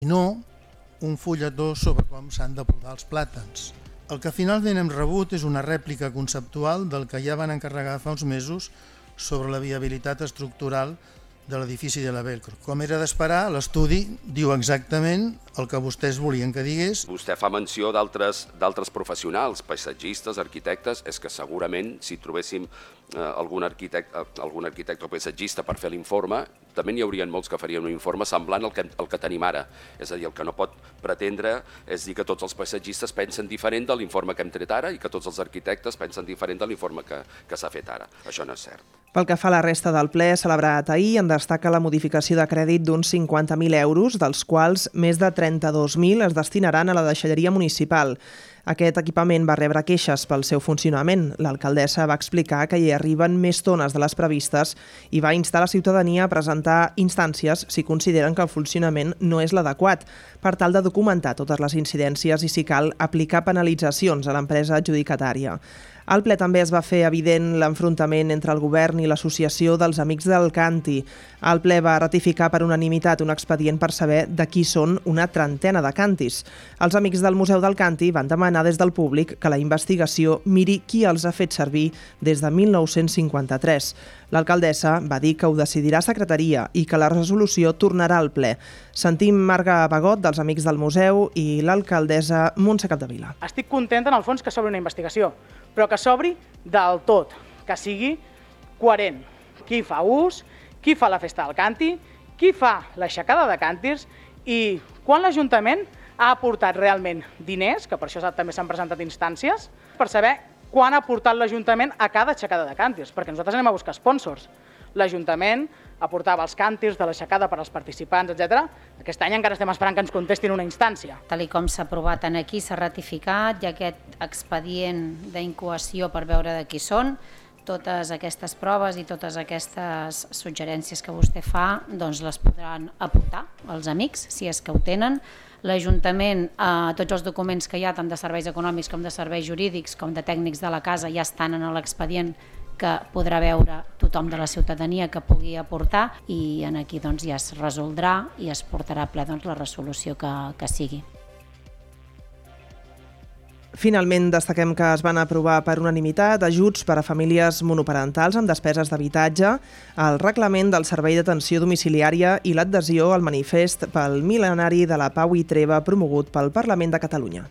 i no un fulletó sobre com s'han de podar els plàtans. El que finalment hem rebut és una rèplica conceptual del que ja van encarregar fa uns mesos sobre la viabilitat estructural de l'edifici de la Velcro. Com era d'esperar, l'estudi diu exactament el que vostès volien que digués. Vostè fa menció d'altres professionals, paisatgistes, arquitectes. És que segurament si trobéssim algun arquitecte o paisatgista per fer l'informe, també n'hi haurien molts que farien un informe semblant al que tenim ara. És a dir, el que no pot pretendre és dir que tots els paisatgistes pensen diferent de l'informe que hem tret ara i que tots els arquitectes pensen diferent de l'informe que s'ha fet ara. Això no és cert. Pel que fa a la resta del ple celebrat ahir, en destaca la modificació de crèdit d'uns 50.000 euros, dels quals més de 32.000 es destinaran a la deixalleria municipal. Aquest equipament va rebre queixes pel seu funcionament. L'alcaldessa va explicar que hi arriben més tones de les previstes i va instar la ciutadania a presentar instàncies si consideren que el funcionament no és l'adequat, per tal de documentar totes les incidències i, si cal, aplicar penalitzacions a l'empresa adjudicatària. Al ple també es va fer evident l'enfrontament entre el govern i l'Associació dels Amics del Canti. El ple va ratificar per unanimitat un expedient per saber de qui són una trentena de cantis. Els amics del Museu del Canti van demanar des del públic que la investigació miri qui els ha fet servir des de 1953. L'alcaldessa va dir que ho decidirà secretaria i que la resolució tornarà al ple. Sentim Marga Bagot, dels Amics del Museu, i l'alcaldessa Montse Capdevila. Estic contenta, en el fons, que s'obri una investigació, però que s'obri del tot, que sigui coherent. Qui fa ús, qui fa la festa del Canti, qui fa l'aixecada de càntirs i quan l'Ajuntament ha aportat realment diners, que per això també s'han presentat instàncies, per saber quan ha aportat l'Ajuntament a cada aixecada de càntirs, perquè nosaltres anem a buscar sponsors. L'Ajuntament aportava els càntirs de l'aixecada per als participants, etc. Aquest any encara estem esperant que ens contestin una instància. Tal com s'ha aprovat aquí, s'ha ratificat, i aquest expedient d'incoació per veure de qui són, totes aquestes proves i totes aquestes suggerències que vostè fa, doncs les podran aportar els amics, si és que ho tenen. L'Ajuntament, tots els documents que hi ha, tant de serveis econòmics com de serveis jurídics, com de tècnics de la casa, ja estan en l'expedient que podrà veure tothom de la ciutadania que pugui aportar, i aquí doncs ja es resoldrà i es portarà a ple la resolució que sigui. Finalment, destaquem que es van aprovar per unanimitat ajuts per a famílies monoparentals amb despeses d'habitatge, el reglament del servei d'atenció domiciliària i l'adhesió al manifest pel mil·lenari de la pau i treva promogut pel Parlament de Catalunya.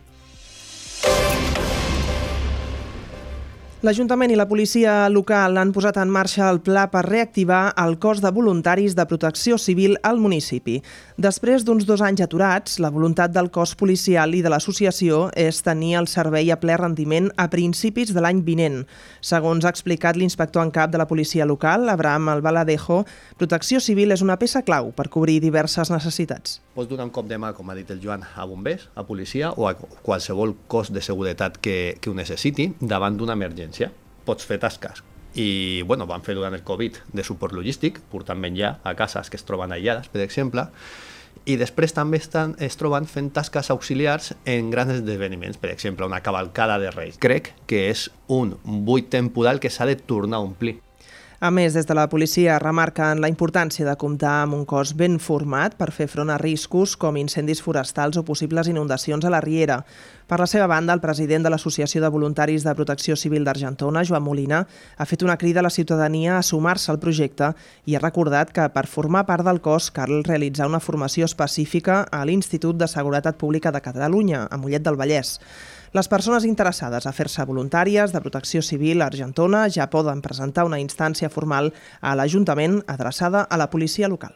L'Ajuntament i la policia local han posat en marxa el pla per reactivar el cos de voluntaris de protecció civil al municipi. Després d'uns 2 anys aturats, la voluntat del cos policial i de l'associació és tenir el servei a ple rendiment a principis de l'any vinent. Segons ha explicat l'inspector en cap de la policia local, Abraham Albaladejo, protecció civil és una peça clau per cobrir diverses necessitats. Pots donar un cop de mà, com ha dit el Joan, a bombers, a policia o a qualsevol cos de seguretat que ho necessiti davant d'una emergència. Pots fer tasques. I van fer durant el Covid de suport logístic, portant menjar a cases que es troben aïllades, per exemple, i després també es troben fent tasques auxiliars en grans esdeveniments, per exemple, una cavalcada de Reis. Crec que és un buit temporal que s'ha de tornar a omplir. A més, des de la policia remarquen la importància de comptar amb un cos ben format per fer front a riscos com incendis forestals o possibles inundacions a la Riera. Per la seva banda, el president de l'Associació de Voluntaris de Protecció Civil d'Argentona, Joan Molina, ha fet una crida a la ciutadania a sumar-se al projecte i ha recordat que per formar part del cos cal realitzar una formació específica a l'Institut de Seguretat Pública de Catalunya, a Mollet del Vallès. Les persones interessades a fer-se voluntàries de Protecció Civil a Argentona ja poden presentar una instància formal a l'Ajuntament adreçada a la policia local.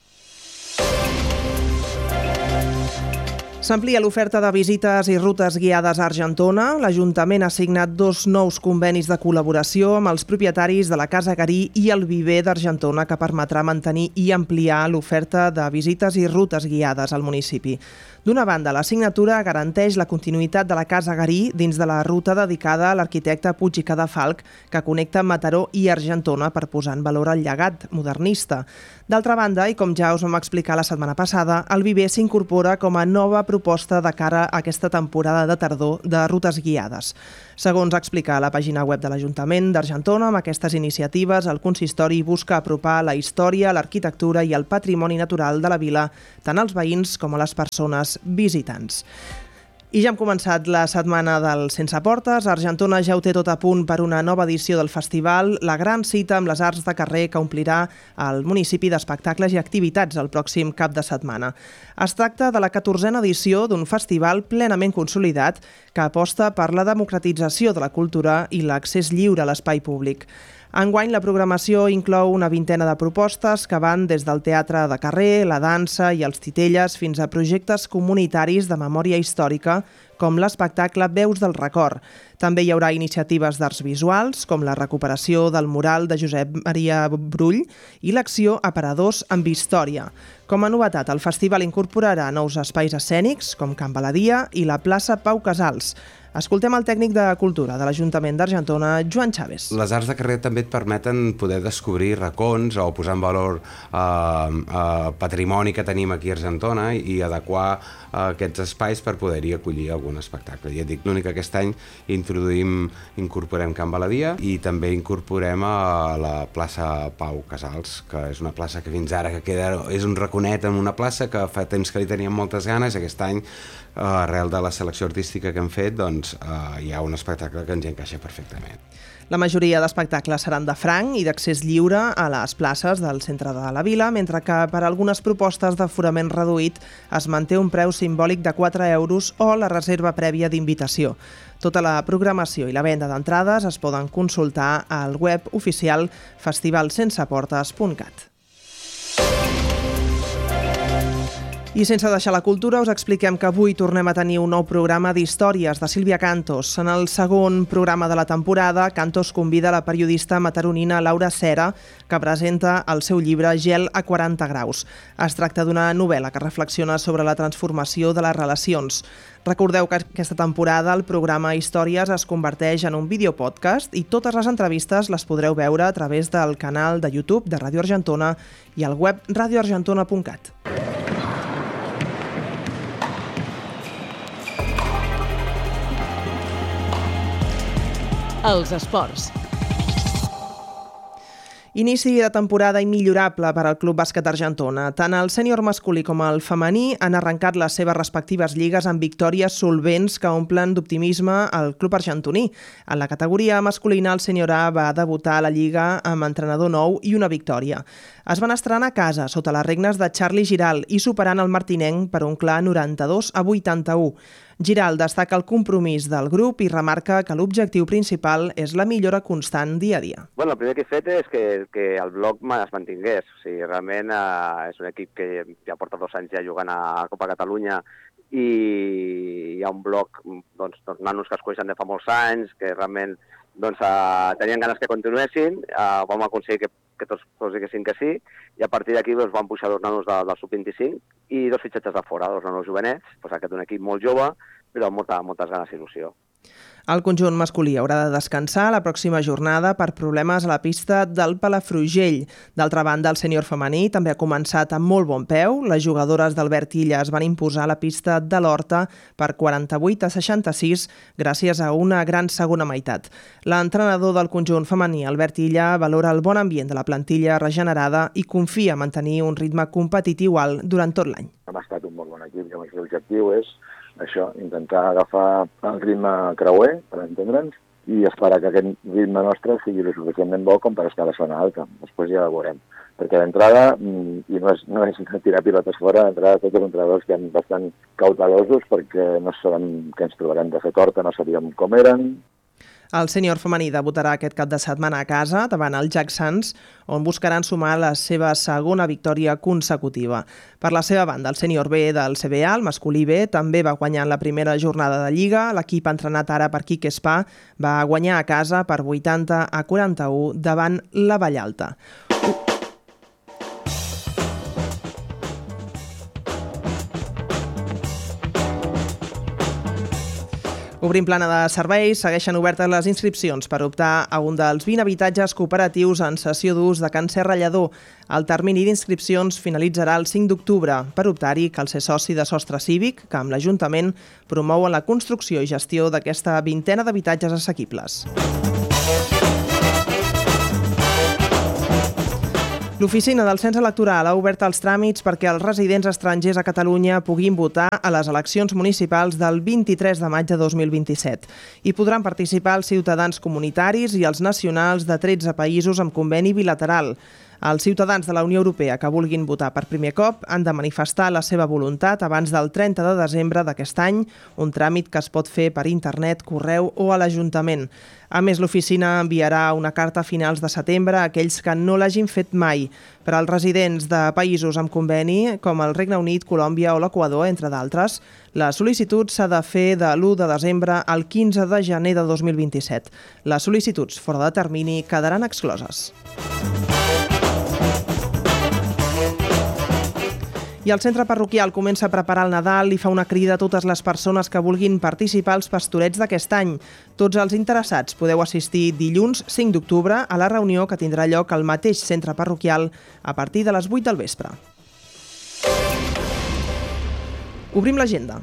S'amplia l'oferta de visites i rutes guiades a Argentona. L'Ajuntament ha signat 2 nous convenis de col·laboració amb els propietaris de la Casa Garí i el Viver d'Argentona, que permetrà mantenir i ampliar l'oferta de visites i rutes guiades al municipi. D'una banda, la signatura garanteix la continuïtat de la Casa Garí dins de la ruta dedicada a l'arquitecte Puig i Cadafalch, que connecta Mataró i Argentona per posar en valor el llegat modernista. D'altra banda, i com ja us vam explicar la setmana passada, el Viver s'incorpora com a nova proposició proposta de cara a aquesta temporada de tardor de rutes guiades. Segons explica a la pàgina web de l'Ajuntament d'Argentona, amb aquestes iniciatives el consistori busca apropar la història, l'arquitectura i el patrimoni natural de la vila tant als veïns com a les persones visitants. I ja hem començat la setmana del Sense Portes. Argentona ja ho té tot a punt per una nova edició del festival, la gran cita amb les arts de carrer que omplirà el municipi d'espectacles i activitats el pròxim cap de setmana. Es tracta de la 14a edició d'un festival plenament consolidat que aposta per la democratització de la cultura i l'accés lliure a l'espai públic. Enguany, la programació inclou una vintena de propostes que van des del teatre de carrer, la dansa i els titelles fins a projectes comunitaris de memòria històrica com l'espectacle Veus del Record. També hi haurà iniciatives d'arts visuals com la recuperació del mural de Josep Maria Brull i l'acció Aparadors amb Història. Com a novetat, el festival incorporarà nous espais escènics com Can Baladia i la plaça Pau Casals. Escoltem el tècnic de Cultura de l'Ajuntament d'Argentona, Joan Chaves. Les arts de carrer també et permeten poder descobrir racons o posar en valor patrimoni que tenim aquí a Argentona i adequar aquests espais per poder-hi acollir algun espectacle. Ja dic, l'únic que aquest any incorporem Can Baladia i també incorporem a la plaça Pau Casals, que és una plaça que fins ara és un raconet en una plaça que fa temps que li teníem moltes ganes. Aquest any, arrel de la selecció artística que hem fet, doncs hi ha un espectacle que ens encaixa perfectament. La majoria d'espectacles seran de franc i d'accés lliure a les places del centre de la vila, mentre que per algunes propostes d'aforament reduït es manté un preu simbòlic de 4 euros o la reserva prèvia d'invitació. Tota la programació i la venda d'entrades es poden consultar al web oficial festivalsenseportes.cat. I sense deixar la cultura, us expliquem que avui tornem a tenir un nou programa d'històries de Sílvia Cantos. En el segon programa de la temporada, Cantos convida la periodista mataronina Laura Cera, que presenta el seu llibre Gel a 40 graus. Es tracta d'una novel·la que reflexiona sobre la transformació de les relacions. Recordeu que aquesta temporada el programa Històries es converteix en un videopodcast i totes les entrevistes les podreu veure a través del canal de YouTube de Ràdio Argentona i al web radioargentona.cat. Els esports. Inici de temporada immillorable per al Club Bàsquet Argentona. Tant el sènior masculí com el femení han arrencat les seves respectives lligues amb victòries solvents que omplen d'optimisme el club argentoní. En la categoria masculina, el sènior A va debutar a la lliga amb entrenador nou i una victòria. Es van estrenar a casa sota les regnes de Charlie Giral i superant el martinenc per un clar 92-81. Giral destaca el compromís del grup i remarca que l'objectiu principal és la millora constant dia a dia. Bueno, el primer que he fet és que el bloc es mantingués. O sigui, realment és un equip que ja porta 2 anys ja jugant a Copa Catalunya i hi ha un bloc, doncs nanos que es coneixen de fa molts anys, que realment tenien ganes que continuessin, vam aconseguir que tots diguessin que sí, i a partir d'aquí van pujar 2 nanos del sub-25 i 2 fitxatges de fora, 2 nanos jovenets, aquest un equip molt jove, però amb moltes ganes i il·lusió. El conjunt masculí haurà de descansar la pròxima jornada per problemes a la pista del Palafrugell. D'altra banda, el sènior femení també ha començat amb molt bon peu. Les jugadores d'Albert Illa es van imposar a la pista de l'Horta per 48-66 gràcies a una gran segona meitat. L'entrenador del conjunt femení, Albert Illa, valora el bon ambient de la plantilla regenerada i confia en mantenir un ritme competitiu alt durant tot l'any. Hem estat un molt bon equip i l'objectiu és això, intentar agafar el ritme creuer, per entendre'ns, i esperar que aquest ritme nostre sigui lo suficientment bo com per estar a la zona alta. Després ja ho veurem. Perquè d'entrada, i no és tirar pilotes fora, d'entrada tots els entrenadors que han bastant cautelosos perquè no sabem què ens trobarem de fer torta, no sabíem com eren. El sènior femení debutarà aquest cap de setmana a casa davant el Jack Sants, on buscaran sumar la seva segona victòria consecutiva. Per la seva banda, el sènior B del CBA, el masculí B, també va guanyar en la primera jornada de Lliga. L'equip entrenat ara per Quique Espà va guanyar a casa per 80-41 davant la Vallalta. Obrim plana de serveis, segueixen obertes les inscripcions per optar a un dels 20 habitatges cooperatius en cessió d'ús de Can Serrallador. El termini d'inscripcions finalitzarà el 5 d'octubre. Per optar-hi cal ser soci de Sostre Cívic, que amb l'Ajuntament promouen la construcció i gestió d'aquesta vintena d'habitatges assequibles. L'Oficina del Cens Electoral ha obert els tràmits perquè els residents estrangers a Catalunya puguin votar a les eleccions municipals del 23 de maig de 2027. Hi podran participar els ciutadans comunitaris i els nacionals de 13 països amb conveni bilateral. Els ciutadans de la Unió Europea que vulguin votar per primer cop han de manifestar la seva voluntat abans del 30 de desembre d'aquest any, un tràmit que es pot fer per internet, correu o a l'Ajuntament. A més, l'oficina enviarà una carta a finals de setembre a aquells que no l'hagin fet mai. Per als residents de països amb conveni, com el Regne Unit, Colòmbia o l'Equador, entre d'altres, la sol·licitud s'ha de fer de l'1 de desembre al 15 de gener de 2027. Les sol·licituds fora de termini quedaran excloses. I el centre parroquial comença a preparar el Nadal i fa una crida a totes les persones que vulguin participar als pastorets d'aquest any. Tots els interessats podeu assistir dilluns 5 d'octubre a la reunió que tindrà lloc al mateix centre parroquial a partir de les 8 del vespre. Obrim l'agenda.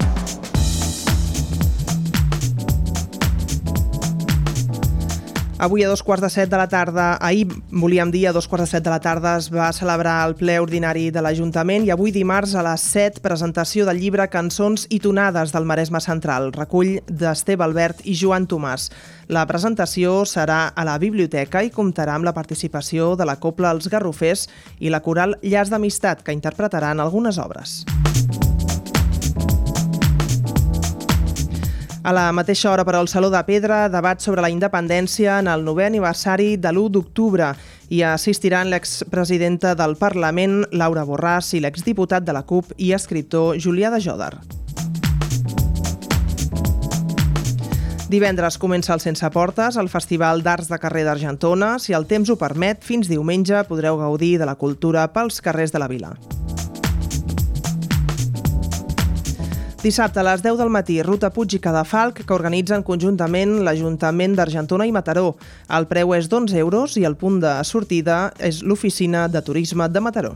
Avui a 2:15 de la tarda, ahir volíem dir a 2:15 de la tarda es va celebrar el ple ordinari de l'Ajuntament i avui dimarts a les 7 presentació del llibre Cançons i tonades del Maresme Central, recull d'Esteve Albert i Joan Tomàs. La presentació serà a la biblioteca i comptarà amb la participació de la Cobla Els Garrofers i la coral Llaç d'Amistat, que interpretaran algunes obres. A la mateixa hora, però, al Saló de Pedra, debat sobre la independència en el 9è aniversari de l'1 d'octubre. Hi assistiran l'expresidenta del Parlament, Laura Borràs, i l'exdiputat de la CUP i escriptor Julià de Jòdar. Divendres comença el Sense Portes, el Festival d'Arts de Carrer d'Argentona. Si el temps ho permet, fins diumenge podreu gaudir de la cultura pels carrers de la vila. Dissabte a les 10 del matí, Ruta Puig i Cadafalc, que organitzen conjuntament l'Ajuntament d'Argentona i Mataró. El preu és d'11 € i el punt de sortida és l'Oficina de Turisme de Mataró.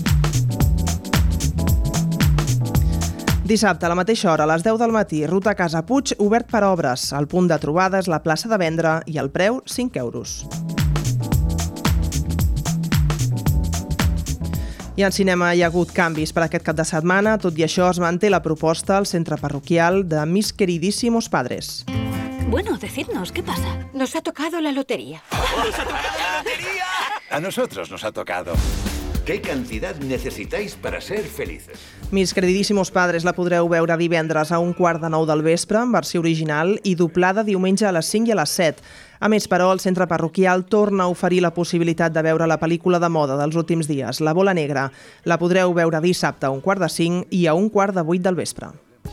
Dissabte a la mateixa hora, a les 10 del matí, Ruta Casa Puig, obert per obres. El punt de trobada és la plaça de Vendre i el preu 5 €. I en cinema hi ha hagut canvis per aquest cap de setmana. Tot i això, es manté la proposta al centre parroquial de Mis Queridísimos Padres. Bueno, decidnos, ¿qué pasa? Nos ha tocado la lotería. ¡Nos ha tocado la lotería! A nosotros nos ha tocado. ¿Qué cantidad necesitáis para ser felices? Mis Queridísimos Padres la podreu veure divendres a 8:45 del vespre en versió original i doblada diumenge a les 5 i a les 7. A més, però, el centre parroquial torna a oferir la possibilitat de veure la pel·lícula de moda dels últims dies, La Bola Negra. La podreu veure dissabte a 4:45 i a 7:15 del vespre.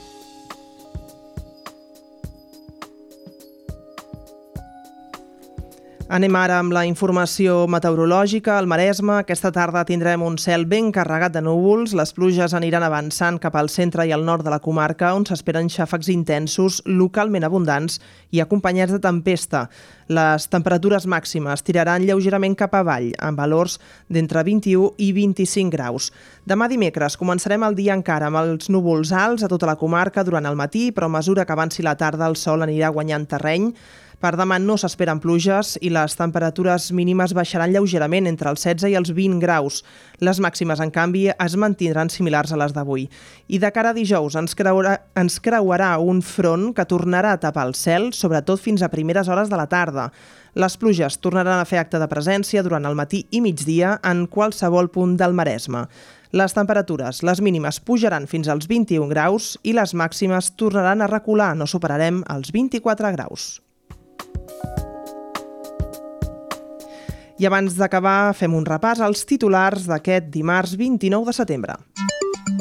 Anem ara amb la informació meteorològica. Al Maresme, aquesta tarda tindrem un cel ben carregat de núvols. Les pluges aniran avançant cap al centre i al nord de la comarca, on s'esperen xàfecs intensos, localment abundants i acompanyats de tempesta. Les temperatures màximes tiraran lleugerament cap avall, amb valors d'entre 21 i 25 graus. Demà dimecres començarem el dia encara amb els núvols alts a tota la comarca durant el matí, però a mesura que avanci la tarda el sol anirà guanyant terreny. Per demà no s'esperen pluges i les temperatures mínimes baixaran lleugerament entre els 16 i els 20 graus. Les màximes, en canvi, es mantindran similars a les d'avui. I de cara a dijous ens creuarà un front que tornarà a tapar el cel, sobretot fins a primeres hores de la tarda. Les pluges tornaran a fer acte de presència durant el matí i migdia en qualsevol punt del Maresme. Les temperatures, les mínimes, pujaran fins als 21 graus i les màximes tornaran a recular, no superarem els 24 graus. I abans d'acabar, fem un repàs als titulars d'aquest dimarts 29 de setembre.